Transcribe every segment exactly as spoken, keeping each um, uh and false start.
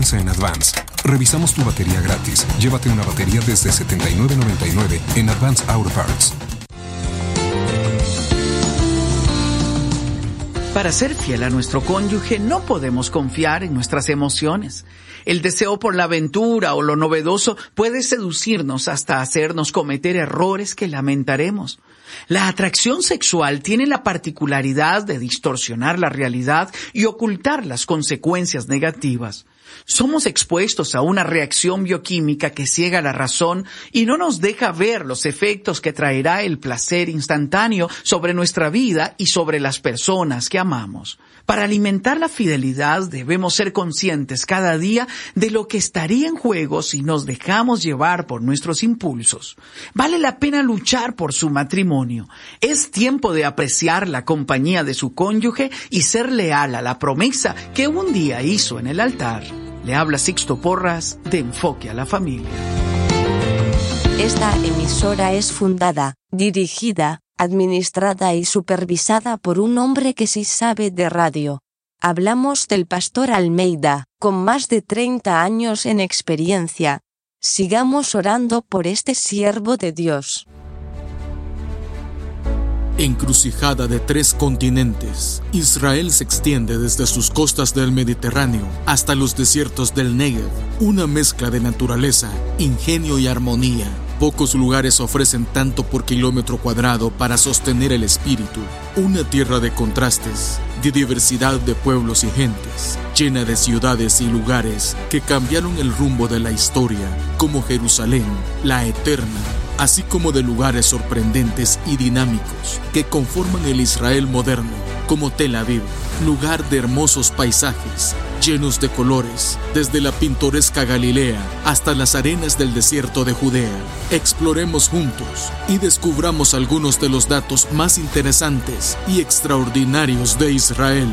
Piensa en Advance. Revisamos tu batería gratis. Llévate una batería desde setenta y nueve noventa y nueve en Advance Auto Parts. Para ser fiel a nuestro cónyuge no podemos confiar en nuestras emociones. El deseo por la aventura o lo novedoso puede seducirnos hasta hacernos cometer errores que lamentaremos. La atracción sexual tiene la particularidad de distorsionar la realidad y ocultar las consecuencias negativas. Somos expuestos a una reacción bioquímica que ciega la razón y no nos deja ver los efectos que traerá el placer instantáneo sobre nuestra vida y sobre las personas que amamos. Para alimentar la fidelidad debemos ser conscientes cada día de lo que estaría en juego si nos dejamos llevar por nuestros impulsos. Vale la pena luchar por su matrimonio. Es tiempo de apreciar la compañía de su cónyuge y ser leal a la promesa que un día hizo en el altar. Le habla Sixto Porras de Enfoque a la Familia. Esta emisora es fundada, dirigida, administrada y supervisada por un hombre que sí sabe de radio. Hablamos del pastor Almeida, con más de treinta años en experiencia. Sigamos orando por este siervo de Dios. Encrucijada de tres continentes, Israel se extiende desde sus costas del Mediterráneo hasta los desiertos del Negev, una mezcla de naturaleza, ingenio y armonía. Pocos lugares ofrecen tanto por kilómetro cuadrado para sostener el espíritu. Una tierra de contrastes, de diversidad de pueblos y gentes, llena de ciudades y lugares que cambiaron el rumbo de la historia, como Jerusalén, la eterna, así como de lugares sorprendentes y dinámicos que conforman el Israel moderno, como Tel Aviv, lugar de hermosos paisajes, llenos de colores, desde la pintoresca Galilea hasta las arenas del desierto de Judea. Exploremos juntos y descubramos algunos de los datos más interesantes y extraordinarios de Israel.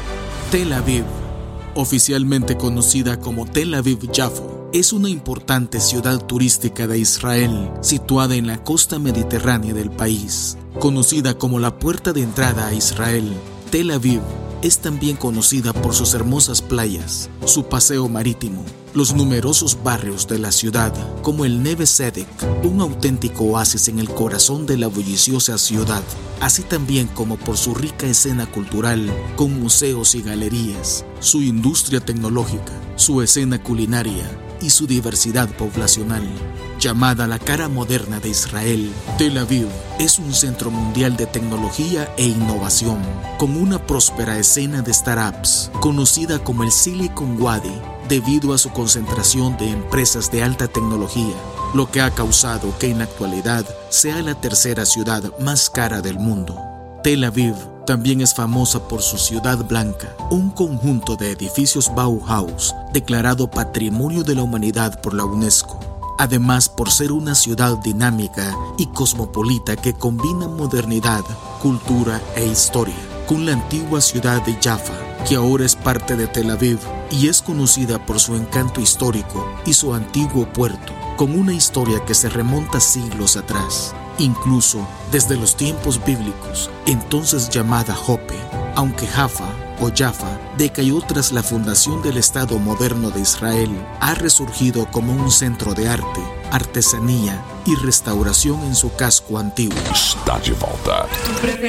Tel Aviv, oficialmente conocida como Tel Aviv-Yafo, es una importante ciudad turística de Israel, situada en la costa mediterránea del país. Conocida como la puerta de entrada a Israel, Tel Aviv es también conocida por sus hermosas playas, su paseo marítimo, los numerosos barrios de la ciudad, como el Neve Tzedek, un auténtico oasis en el corazón de la bulliciosa ciudad, así también como por su rica escena cultural, con museos y galerías, su industria tecnológica, su escena culinaria y su diversidad poblacional. Llamada la cara moderna de Israel, Tel Aviv es un centro mundial de tecnología e innovación, con una próspera escena de startups, conocida como el Silicon Wadi, debido a su concentración de empresas de alta tecnología, lo que ha causado que en la actualidad sea la tercera ciudad más cara del mundo. Tel Aviv también es famosa por su Ciudad Blanca, un conjunto de edificios Bauhaus declarado Patrimonio de la Humanidad por la UNESCO. Además, por ser una ciudad dinámica y cosmopolita que combina modernidad, cultura e historia, con la antigua ciudad de Jaffa, que ahora es parte de Tel Aviv y es conocida por su encanto histórico y su antiguo puerto, con una historia que se remonta siglos atrás, incluso desde los tiempos bíblicos, entonces llamada Jope, aunque Jaffa o Jaffa decayó tras la fundación del Estado moderno de Israel, ha resurgido como un centro de arte, artesanía y restauración en su casco antiguo. Está de volta.